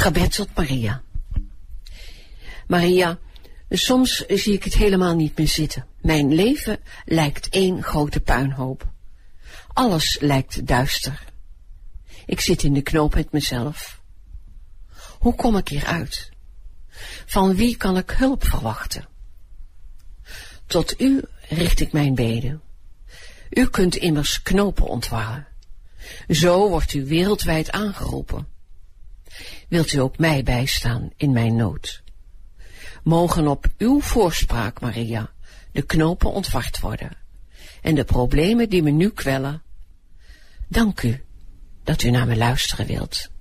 Gebed tot Maria. Maria, soms zie ik het helemaal niet meer zitten. Mijn leven lijkt één grote puinhoop. Alles lijkt duister. Ik zit in de knoop met mezelf. Hoe kom ik hieruit? Van wie kan ik hulp verwachten? Tot u richt ik mijn beden. U kunt immers knopen ontwarren. Zo wordt u wereldwijd aangeroepen. Wilt u ook mij bijstaan in mijn nood? Mogen op uw voorspraak, Maria, de knopen ontward worden en de problemen die me nu kwellen. Dank u dat u naar me luisteren wilt.